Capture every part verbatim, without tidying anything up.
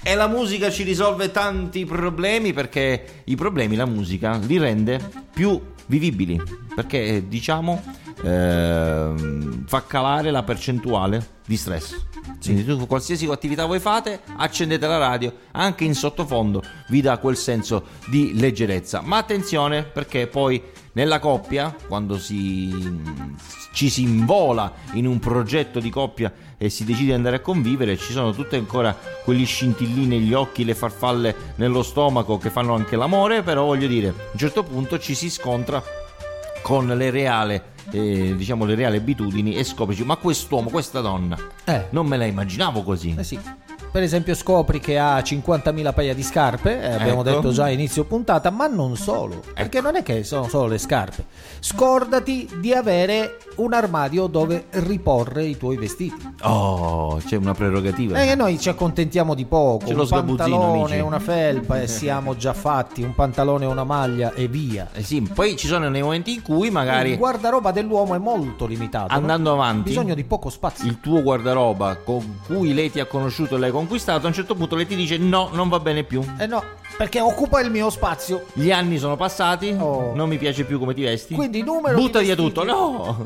E la musica ci risolve tanti problemi, perché i problemi la musica li rende più vivibili, perché diciamo ehm, fa calare la percentuale di stress. Quindi tu, qualsiasi attività voi fate, accendete la radio, anche in sottofondo vi dà quel senso di leggerezza. Ma attenzione, perché poi nella coppia, quando si ci si invola in un progetto di coppia e si decide di andare a convivere, ci sono tutte ancora quegli scintillini negli occhi, le farfalle nello stomaco che fanno anche l'amore. Però voglio dire, a un certo punto ci si scontra con le reali eh, diciamo le reali abitudini e scopri, ma quest'uomo, questa donna Eh. non me la immaginavo così. Eh sì. Per esempio scopri che ha cinquantamila paia di scarpe, eh, abbiamo Ecco. detto già a inizio puntata, ma non solo, perché non è che sono solo le scarpe. Scordati di avere un armadio dove riporre i tuoi vestiti. Oh, c'è una prerogativa. E noi ci accontentiamo di poco, C'è lo un sgabuzzino, pantalone, amici. una felpa e siamo già fatti, un pantalone e una maglia e via. Eh sì, poi ci sono nei momenti in cui magari Il guardaroba dell'uomo è molto limitato, andando no? avanti, Bisogno di poco spazio. il tuo guardaroba con cui lei ti ha conosciuto e l'hai conquistato, a un certo punto lei ti dice no, non va bene più. Eh no, perché occupa il mio spazio. Gli anni sono passati, Oh. non mi piace più come ti vesti. Quindi numero butta di via vestiti. tutto. No.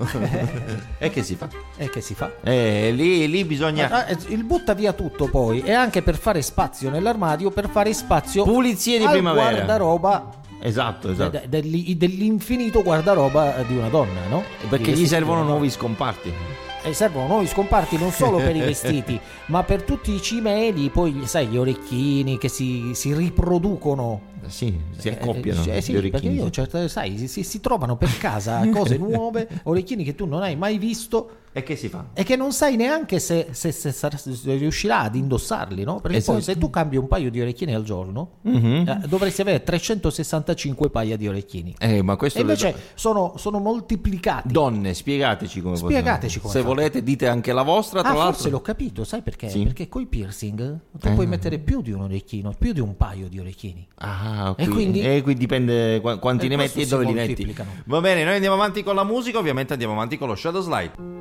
E che si fa? E che si fa? Eh, lì, lì bisogna Ah, eh, Il butta via tutto poi è anche per fare spazio nell'armadio, per fare spazio pulizie di al primavera. guardaroba Esatto, esatto. de- degli- dell'infinito guardaroba di una donna, no? Perché Di gli vestiti servono di una nuovi scomparti. donna. E servono nuovi scomparti non solo per i vestiti, ma per tutti i cimeli, poi gli- sai, gli orecchini che si, si riproducono. Sì, si Eh, accoppiano eh, sì, gli perché orecchini. io, certe, sai, si, si- si trovano per casa cose nuove, orecchini che tu non hai mai visto E che si fa? e che non sai neanche se, se, se sarà- se riuscirà ad indossarli, no? Perché Esatto. poi se tu cambi un paio di orecchini al giorno, Mhm. eh, dovresti avere trecentosessantacinque paia di orecchini. Eh, ma questo E le invece do- sono, sono moltiplicati. donne, spiegateci come Spiegateci possiamo- come Se fate. volete dite anche la vostra, tra Ah, l'altro. forse l'ho capito, sai perché? Sì. Perché coi piercing tu Eh. puoi mettere più di un orecchino, più di un paio di orecchini. Ah, E qui- quindi- e qui dipende qua- quanti E ne questo metti e si dove li metti. moltiplicano. Va bene, noi andiamo avanti con la musica, ovviamente andiamo avanti con lo Shadow Slide.